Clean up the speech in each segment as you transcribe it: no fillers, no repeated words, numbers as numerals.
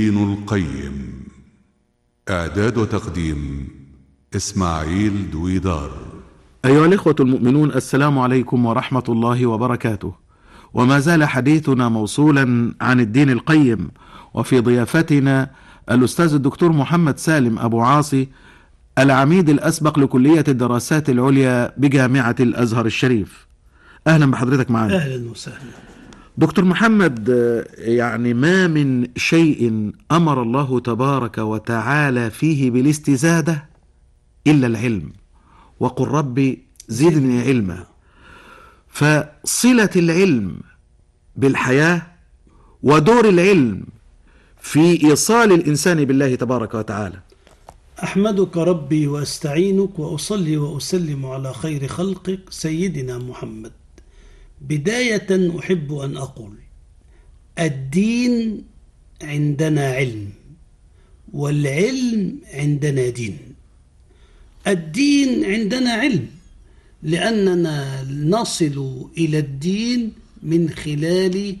الدين القيم. إعداد وتقديم إسماعيل دويدار. أيها الإخوة المؤمنون، السلام عليكم ورحمة الله وبركاته. وما زال حديثنا موصولا عن الدين القيم، وفي ضيافتنا الأستاذ الدكتور محمد سالم أبو عاصي، العميد الأسبق لكلية الدراسات العليا بجامعة الأزهر الشريف. أهلا بحضرتك معنا. أهلا وسهلا دكتور محمد، يعني ما من شيء أمر الله تبارك وتعالى فيه بالاستزادة إلا العلم، وقل ربي زدني علما. فصلة العلم بالحياة ودور العلم في إيصال الإنسان بالله تبارك وتعالى. أحمدك ربي وأستعينك وأصلي وأسلم على خير خلقك سيدنا محمد. بداية أحب أن أقول الدين عندنا علم، والعلم عندنا دين. الدين عندنا علم لأننا نصل إلى الدين من خلال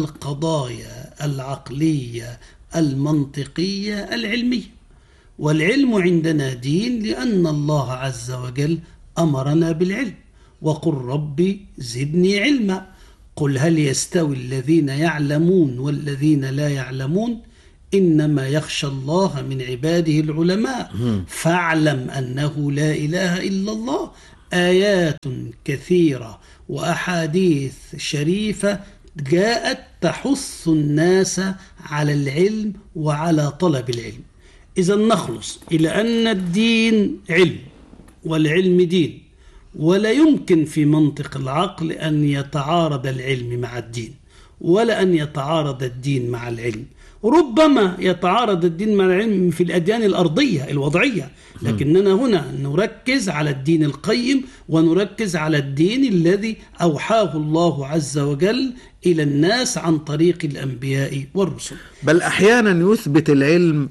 القضايا العقلية المنطقية العلمية، والعلم عندنا دين لأن الله عز وجل أمرنا بالعلم، وقل ربي زدني علما. قل هل يستوي الذين يعلمون والذين لا يعلمون، إنما يخشى الله من عباده العلماء. فاعلم أنه لا إله إلا الله. آيات كثيرة وأحاديث شريفة جاءت تحث الناس على العلم وعلى طلب العلم. إذا نخلص إلى أن الدين علم والعلم دين، ولا يمكن في منطق العقل أن يتعارض العلم مع الدين، ولا أن يتعارض الدين مع العلم. ربما يتعارض الدين مع العلم في الأديان الأرضية الوضعية، لكننا هنا نركز على الدين القيم، ونركز على الدين الذي أوحاه الله عز وجل إلى الناس عن طريق الأنبياء والرسل. بل أحيانا يثبت العلم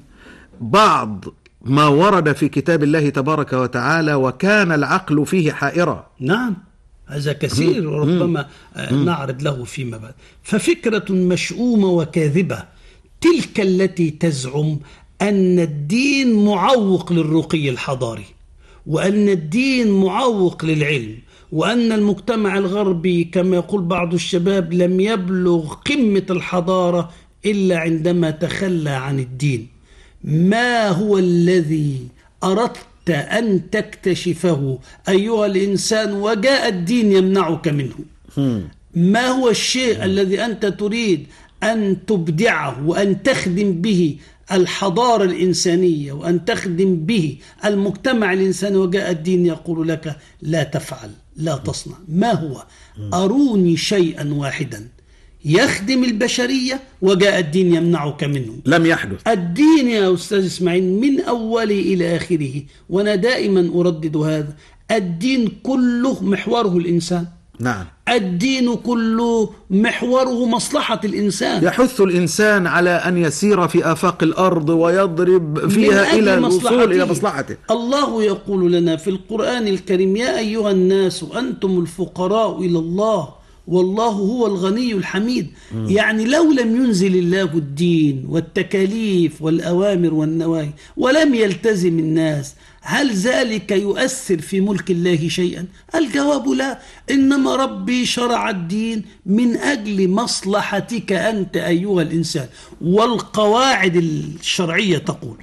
بعض ما ورد في كتاب الله تبارك وتعالى وكان العقل فيه حائرا. نعم، هذا كثير وربما نعرض له فيما بعد. ففكرة مشؤومة وكاذبة تلك التي تزعم أن الدين معوق للرقي الحضاري، وأن الدين معوق للعلم، وأن المجتمع الغربي كما يقول بعض الشباب لم يبلغ قمة الحضارة إلا عندما تخلى عن الدين. ما هو الذي أردت أن تكتشفه أيها الإنسان وجاء الدين يمنعك منه؟ ما هو الشيء الذي أنت تريد أن تبدعه وأن تخدم به الحضارة الإنسانية وأن تخدم به المجتمع الإنساني، وجاء الدين يقول لك لا تفعل لا تصنع؟ ما هو؟ أروني شيئا واحدا يخدم البشرية وجاء الدين يمنعك منه. لم يحدث. الدين يا أستاذ إسماعيل من أوله إلى آخره، وأنا دائما أردد هذا، الدين كله محوره الإنسان. نعم، الدين كله محوره مصلحة الإنسان، يحث الإنسان على أن يسير في آفاق الأرض ويضرب فيها إلى الوصول إلى مصلحته. الله يقول لنا في القرآن الكريم يا أيها الناس أنتم الفقراء إلى الله والله هو الغني الحميد. يعني لو لم ينزل الله الدين والتكاليف والأوامر والنواهي ولم يلتزم الناس، هل ذلك يؤثر في ملك الله شيئا؟ الجواب لا. إنما ربي شرع الدين من أجل مصلحتك أنت أيها الإنسان. والقواعد الشرعية تقول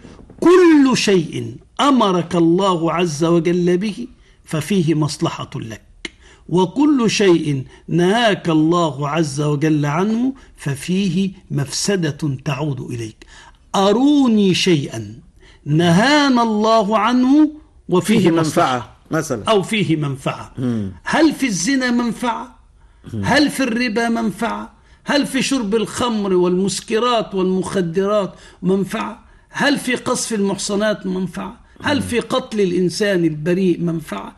كل شيء أمرك الله عز وجل به ففيه مصلحة لك، وكل شيء نهاك الله عز وجل عنه ففيه مفسدة تعود إليك. أروني شيئا نهانا الله عنه وفيه منفعة مثلا، أو فيه منفعة. هل في الزنا منفعة؟ هل في الربا منفعة؟ هل في شرب الخمر والمسكرات والمخدرات منفعة؟ هل في قذف المحصنات منفعة؟ هل في قتل الإنسان البريء منفعة؟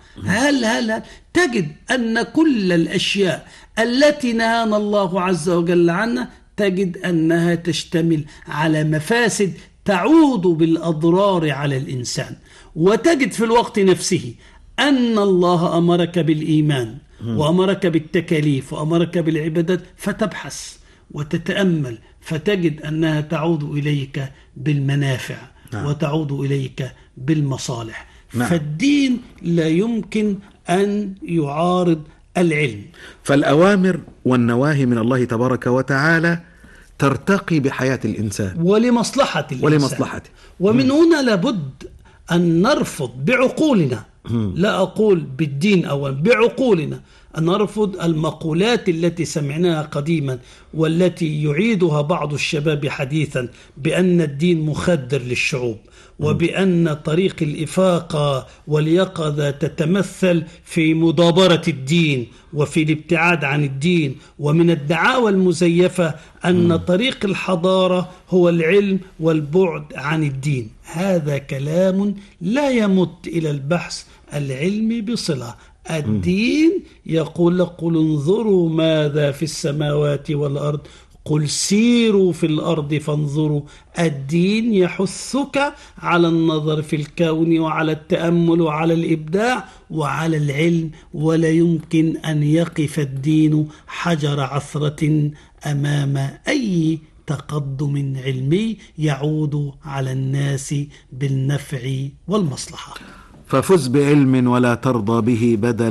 هل تجد أن كل الأشياء التي نهانا الله عز وجل عنها تجد أنها تشتمل على مفاسد تعود بالأضرار على الإنسان. وتجد في الوقت نفسه أن الله أمرك بالإيمان وأمرك بالتكاليف وأمرك بالعبادات، فتبحث وتتأمل فتجد أنها تعود إليك بالمنافع وتعود إليك بالمصالح. فالدين لا يمكن أن يعارض العلم. فالأوامر والنواهي من الله تبارك وتعالى ترتقي بحياة الإنسان ولمصلحة الإنسان. ومن هنا لابد أن نرفض بعقولنا، لا أقول بالدين أولا، بعقولنا أن نرفض المقولات التي سمعناها قديما والتي يعيدها بعض الشباب حديثا بأن الدين مخدر للشعوب، وبأن طريق الإفاقة واليقظة تتمثل في مدابرة الدين وفي الابتعاد عن الدين، ومن الدعاوى المزيفة أن طريق الحضارة هو العلم والبعد عن الدين. هذا كلام لا يمت إلى البحث العلمي بصلة. الدين يقول لك قل انظروا ماذا في السماوات والأرض قل سيروا في الأرض فانظروا. الدين يحثك على النظر في الكون وعلى التأمل وعلى الإبداع وعلى العلم، ولا يمكن أن يقف الدين حجر عثرة أمام أي تقدم علمي يعود على الناس بالنفع والمصلحة. ففز بعلم ولا ترضى به بدلا